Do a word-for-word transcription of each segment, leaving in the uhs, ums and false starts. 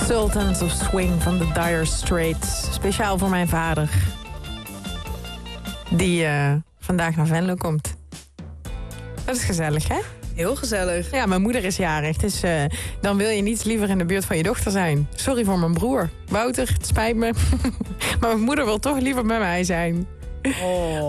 Sultans of Swing van de Dire Straits. Speciaal voor mijn vader. Die uh, vandaag naar Venlo komt. Dat is gezellig, hè? Heel gezellig. Ja, mijn moeder is jarig. Dus uh, dan wil je niets liever in de buurt van je dochter zijn. Sorry voor mijn broer. Wouter, het spijt me. Maar mijn moeder wil toch liever bij mij zijn. Oh.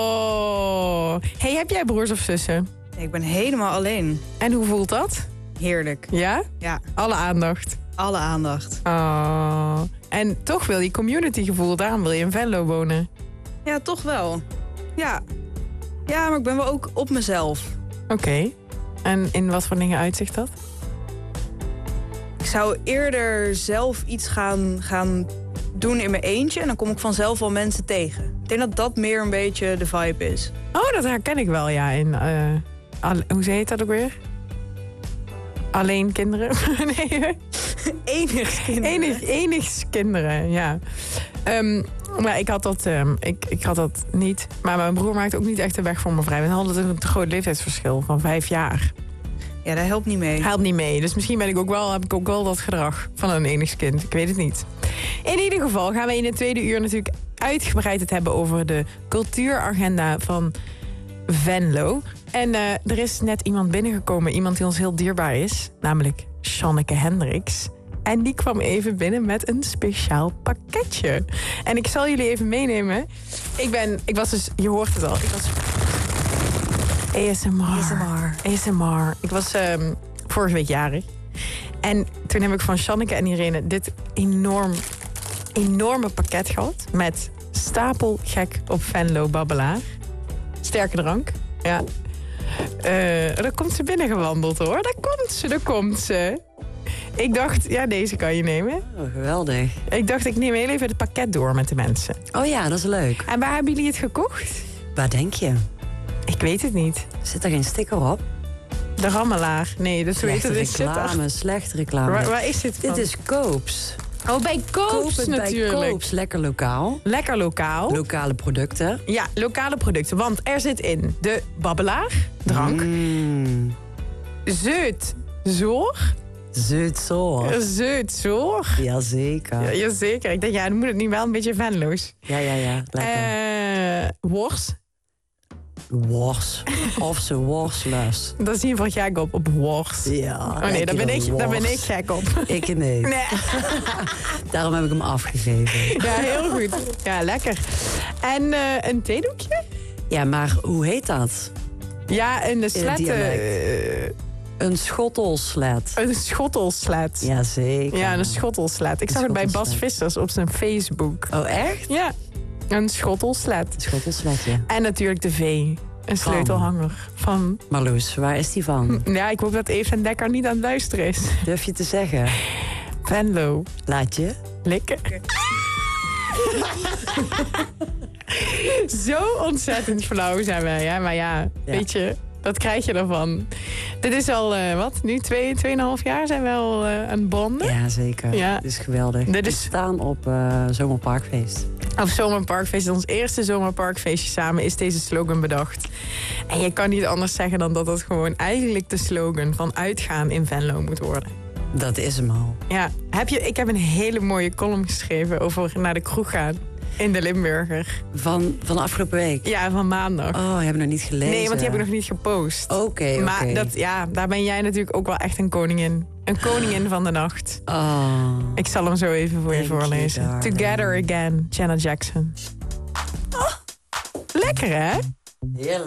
Oh. Hey, heb jij broers of zussen? Nee, ik ben helemaal alleen. En hoe voelt dat? Heerlijk. Ja? Ja. Alle aandacht. Alle aandacht. Oh. En toch wil je communitygevoel, daarom wil je in Venlo wonen. Ja, toch wel. Ja. Ja, maar ik ben wel ook op mezelf. Oké. Okay. En in wat voor dingen uitzicht dat? Ik zou eerder zelf iets gaan, gaan doen in mijn eentje. En dan kom ik vanzelf wel mensen tegen. Ik denk dat dat meer een beetje de vibe is. Oh, dat herken ik wel, ja. In, uh, alle, hoe heet dat ook weer? Alleen kinderen? Nee. Enigs kinderen. Enig, enigs kinderen, ja. Um, maar ik had, dat, um, ik, ik had dat niet. Maar mijn broer maakte ook niet echt de weg voor me vrij. We hadden een te groot leeftijdsverschil van vijf jaar. Ja, dat helpt niet mee. Helpt niet mee. Dus misschien ben ik ook wel, heb ik ook wel dat gedrag van een enigskind. Ik weet het niet. In ieder geval gaan we in het tweede uur natuurlijk uitgebreid het hebben over de cultuuragenda van Venlo. En uh, er is net iemand binnengekomen, iemand die ons heel dierbaar is. Namelijk Shanneke Hendricks. En die kwam even binnen met een speciaal pakketje. En ik zal jullie even meenemen. Ik ben, ik was dus, je hoort het al, ik was A S M R. A S M R. A S M R. Ik was um, vorige week jarig. En toen heb ik van Shanneke en Irene dit enorm, enorme pakket gehad. Met stapelgek op Venlo babbelaar. Sterke drank. Ja. Uh, daar komt ze binnengewandeld, hoor. Daar komt ze, daar komt ze. Ik dacht, ja, deze kan je nemen. Oh, geweldig. Ik dacht, ik neem heel even het pakket door met de mensen. Oh ja, dat is leuk. En waar hebben jullie het gekocht? Waar denk je? Ik weet het niet. Zit er geen sticker op? De rammelaar. Nee, dat weet het is reclame, slechte reclame. Waar, waar is dit van? Dit is Koops. Oh, bij Koops Koop natuurlijk. Bij Koops, lekker lokaal. Lekker lokaal. Lokale producten. Ja, lokale producten. Want er zit in de babbelaar, drank. Mm. Zeut, zorg. Zeutzoor. Zeutzoor. Jazeker. Ja, jazeker. Ik denk, ja, dan moet het nu wel een beetje Venlo's. Ja, ja, ja. Lekker. Uh, worst. Worst. Of ze worstlus. Dat is in ieder geval gek op, op worst. Ja. Oh nee, daar ben, ik, daar ben ik gek op. Ik nee. Nee. Daarom heb ik hem afgegeven. Ja, heel goed. Ja, lekker. En uh, een theedoekje? Ja, maar hoe heet dat? Ja, een slet. Uh, een schottelslet. Een schottelslet. Jazeker. Ja, een schottelslet. Ik een zag het bij Bas Vissers op zijn Facebook. Oh, echt? Ja, een schottelslet. Een schottelsletje. En natuurlijk de V. Een sleutelhanger van... Marloes, waar is die van? Ja, ik hoop dat Eve en Dekker niet aan het luisteren is. Durf je te zeggen? Venlo. Laat je? Likken. Zo ontzettend flauw zijn wij, hè? Maar ja, ja, weet je, dat krijg je ervan. Dit is al, uh, wat, nu twee, tweeënhalf jaar zijn we al uh, een bonden? Ja, zeker. Ja. Dit is geweldig. Dit is... We staan op uh, Zomerparkfeest. Op Zomerparkfeest, ons eerste Zomerparkfeestje samen, is deze slogan bedacht. En je kan niet anders zeggen dan dat dat gewoon eigenlijk de slogan van uitgaan in Venlo moet worden. Dat is hem al. Ja, heb je, ik heb een hele mooie column geschreven over naar de kroeg gaan. In de Limburger. Van, van de afgelopen week? Ja, van maandag. Oh, heb ik nog niet gelezen. Nee, want die heb ik nog niet gepost. Oké, okay, oké. Maar okay. dat, ja, daar ben jij natuurlijk ook wel echt een koningin. Een koningin van de nacht. Oh. Ik zal hem zo even voor je Thank voorlezen. You, Together Again, Janet Jackson. Oh, lekker, hè? Heerlijk.